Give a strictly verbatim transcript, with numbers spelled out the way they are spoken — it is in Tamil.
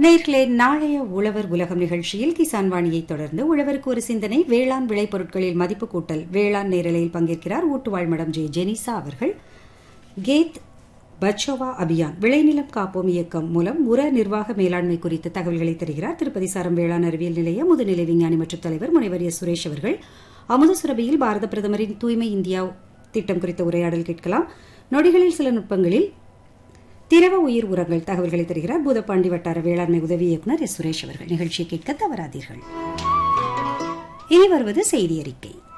நேர்களே, நாளைய உழவர் உலகம் நிகழ்ச்சியில் கிசான் வாணியை தொடர்ந்து உழவருக்கு ஒரு சிந்தனை, வேளாண் விளைபொருட்களில் மதிப்பு கூட்டல், வேளாண் நேரலையில் பங்கேற்கிறார் ஊட்டுவாழ் மடம் ஜே ஜெனிசா அவர்கள். கேத் பச்சோவா அபியான் விளைநிலம் காப்போம் இயக்கம் மூலம் உர நிர்வாக மேலாண்மை குறித்து தகவல்களை தருகிறார் திருப்பதி சாரம் வேளாண் அறிவியல் நிலைய முதுநிலை விஞ்ஞானி மற்றும் தலைவர் முனைவர் எஸ் சுரேஷ் அவர்கள். அமுத சுரபியில் பாரத பிரதமரின் தூய்மை இந்தியா திட்டம் குறித்த உரையாடல் கேட்கலாம். நொடிகளில் சில நுட்பங்களில் திரவ உயிர் உரங்கள் தகவல்களை தருகிறார் பூதப்பாண்டி வட்டார வேளாண்மை உதவி இயக்குநர் எஸ் சுரேஷ் அவர்கள். நிகழ்ச்சியை கேட்க தவறாதீர்கள். இனி வருவது செய்தி அறிக்கை.